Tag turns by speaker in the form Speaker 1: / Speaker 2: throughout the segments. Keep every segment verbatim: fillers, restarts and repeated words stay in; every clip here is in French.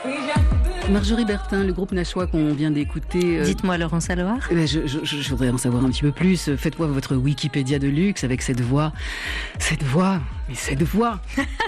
Speaker 1: Marjorie Bertin, le groupe Nashwa qu'on vient d'écouter.
Speaker 2: Euh... Dites-moi, Laurence Alohar.
Speaker 1: Eh je, je, je voudrais en savoir un petit peu plus. Faites-moi votre Wikipédia de luxe avec cette voix. Cette voix, mais cette voix.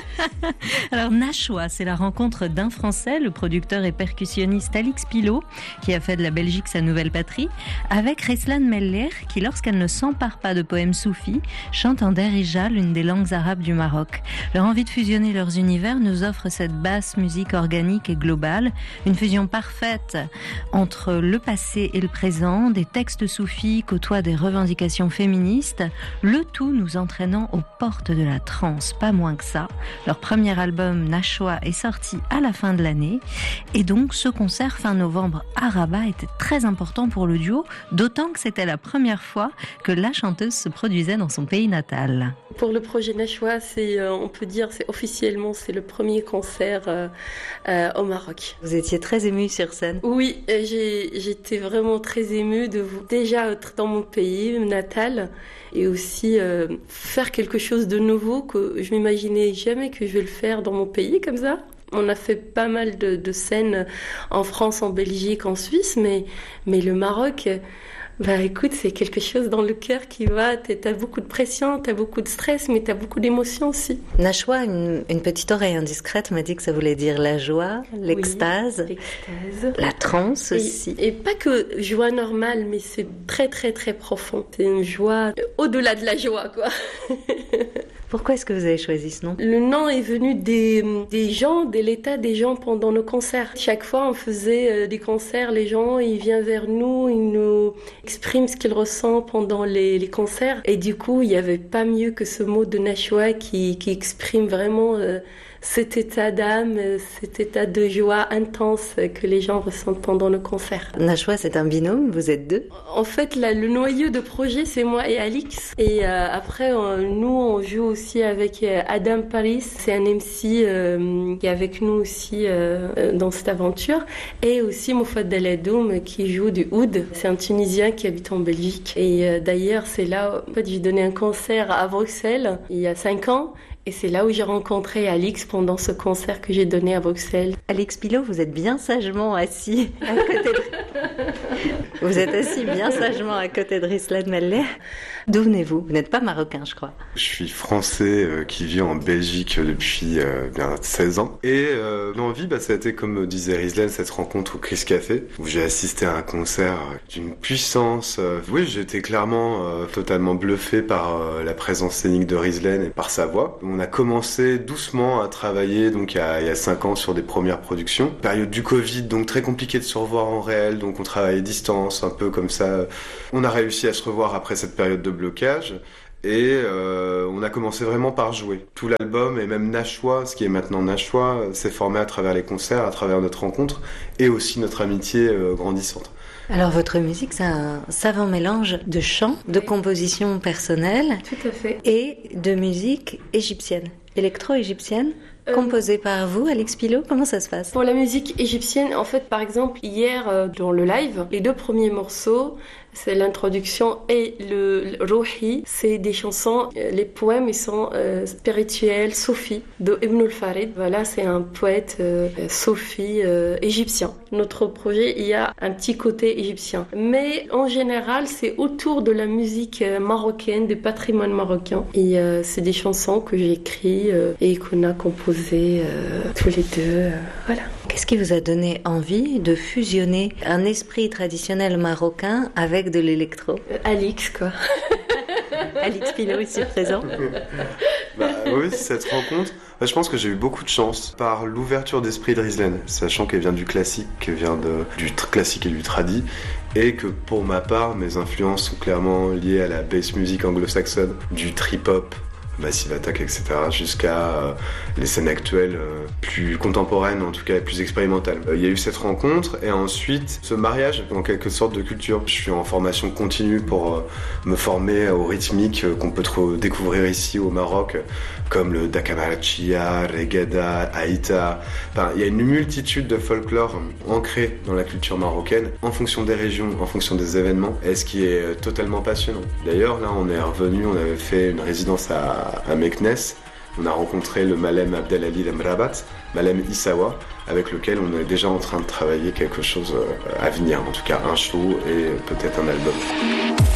Speaker 2: Alors, Nashwa, c'est la rencontre d'un Français, le producteur et percussionniste Alix Pilot, qui a fait de la Belgique sa nouvelle patrie, avec Rislan Meller, qui, lorsqu'elle ne s'empare pas de poèmes soufis, chante en derija, l'une des langues arabes du Maroc. Leur envie de fusionner leurs univers nous offre cette basse musique organique et globale, une fusion parfaite entre le passé et le présent, des textes soufis côtoient des revendications féministes, le tout nous entraînant aux portes de la trance, pas moins que ça. Leur premier album Nashwa est sorti à la fin de l'année et donc ce concert fin novembre à Rabat était très important pour le duo, d'autant que c'était la première fois que la chanteuse se produisait dans son pays natal.
Speaker 3: Pour le projet Nashwa, c'est, euh, on peut dire, c'est officiellement c'est le premier concert euh, euh, au Maroc.
Speaker 2: Vous étiez très émue sur scène.
Speaker 3: Oui, j'ai, j'étais vraiment très émue de vous déjà être dans mon pays natal et aussi euh, faire quelque chose de nouveau que je m'imaginais jamais que je vais le faire dans mon pays comme ça. On a fait pas mal de, de scènes en France, en Belgique, en Suisse, mais, mais le Maroc... Bah écoute, c'est quelque chose dans le cœur qui va, t'as beaucoup de pression, t'as beaucoup de stress, mais t'as beaucoup d'émotions aussi.
Speaker 2: Nashwa, une, une petite oreille indiscrète m'a dit que ça voulait dire la joie, l'extase,
Speaker 3: oui, l'extase.
Speaker 2: La transe
Speaker 3: et,
Speaker 2: aussi.
Speaker 3: Et pas que joie normale, mais c'est très très très profond. C'est une joie au-delà de la joie, quoi.
Speaker 2: Pourquoi est-ce que vous avez choisi ce nom ?
Speaker 3: Le nom est venu des, des gens, de l'état des gens pendant nos concerts. Chaque fois, on faisait des concerts, les gens, ils viennent vers nous, ils nous expriment ce qu'ils ressentent pendant les, les concerts. Et du coup, il n'y avait pas mieux que ce mot de Nashwa qui, qui exprime vraiment euh, cet état d'âme, cet état de joie intense que les gens ressentent pendant le concert.
Speaker 2: Nashwa, c'est un binôme, vous êtes deux ?
Speaker 3: En fait, là, le noyau de projet, c'est moi et Alix. Et euh, après, on, nous, on joue aussi avec euh, Adam Paris. C'est un M C euh, qui est avec nous aussi euh, dans cette aventure. Et aussi Moufadel Adoum qui joue du oud. C'est un Tunisien qui habite en Belgique. Et euh, d'ailleurs, c'est là, en fait, j'ai donné un concert à Bruxelles il y a cinq ans. Et c'est là où j'ai rencontré Alix pendant ce concert que j'ai donné à Bruxelles.
Speaker 2: Alix Pilot, vous êtes bien sagement assis à côté de... Vous êtes assis bien sagement à côté de Rislan Meller. D'où venez-vous ? Vous n'êtes pas marocain, je crois.
Speaker 4: Je suis français euh, qui vit en Belgique depuis euh, bien seize ans. Et euh, l'envie, bah, ça a été, comme disait Rislan, cette rencontre au Chris Café, où j'ai assisté à un concert d'une puissance. Euh, oui, j'étais clairement euh, totalement bluffé par euh, la présence scénique de Rislan et par sa voix. On a commencé doucement à travailler, donc il y a, il y a cinq ans, sur des premières productions. Période du Covid, donc très compliqué de se revoir en réel, donc on travaillait à distance, un peu comme ça. On a réussi à se revoir après cette période de blocage. Et euh, on a commencé vraiment par jouer. Tout l'album, et même Nashwa, ce qui est maintenant Nashwa, s'est formé à travers les concerts, à travers notre rencontre, et aussi notre amitié euh, grandissante.
Speaker 2: Alors votre musique, c'est un savant mélange de chant, de composition personnelle,
Speaker 3: tout à fait,
Speaker 2: et de musique égyptienne, électro-égyptienne. Euh, composée par vous, Alix Pilot, comment ça se passe ?
Speaker 3: Pour la musique égyptienne, en fait, par exemple, hier, euh, dans le live, les deux premiers morceaux, c'est l'introduction et le, le Rouhi, c'est des chansons, les poèmes, ils sont euh, spirituels, soufis, de Ibn al-Farid. Voilà, c'est un poète euh, soufi euh, égyptien. Notre projet, il y a un petit côté égyptien. Mais en général, c'est autour de la musique marocaine, du patrimoine marocain. Et euh, c'est des chansons que j'ai écrites euh, et qu'on a composées euh, tous les deux. Euh, voilà.
Speaker 2: Qu'est-ce qui vous a donné envie de fusionner un esprit traditionnel marocain avec de l'électro ?
Speaker 3: euh, Alix, quoi.
Speaker 2: Alix Pilot ici présent.
Speaker 4: Bah oui, cette rencontre, bah, je pense que j'ai eu beaucoup de chance par l'ouverture d'esprit de Rislan, sachant qu'elle vient du classique, qu'elle vient de, du tr- classique et du tradi, et que pour ma part, mes influences sont clairement liées à la bass music anglo-saxonne, du trip-hop, Massive Attack, et cetera, jusqu'à euh, les scènes actuelles euh, plus contemporaines, en tout cas plus expérimentales. Il euh, y a eu cette rencontre et ensuite ce mariage en quelque sorte de culture. Je suis en formation continue pour euh, me former au rythmique euh, qu'on peut trop découvrir ici au Maroc, euh, comme le Dakamaratia, Regada, Aïta. Enfin, il y a une multitude de folklore euh, ancrés dans la culture marocaine en fonction des régions, en fonction des événements, et ce qui est euh, totalement passionnant. D'ailleurs, là, on est revenu, on avait fait une résidence à à Meknès. On a rencontré le Malem Abdelali Lemrabat. Malem Issawa, avec lequel on est déjà en train de travailler quelque chose à venir, en tout cas un show et peut-être un album.